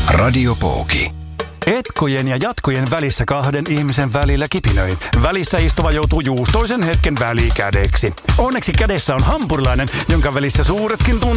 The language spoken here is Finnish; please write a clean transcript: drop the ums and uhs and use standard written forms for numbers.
Radio Pooki. Etkojen ja jatkojen välissä kahden ihmisen välillä kipinöi. Välissä istuva joutuu juustoisen hetken välikädeksi. Onneksi kädessä on hampurilainen, jonka välissä suuretkin tunteet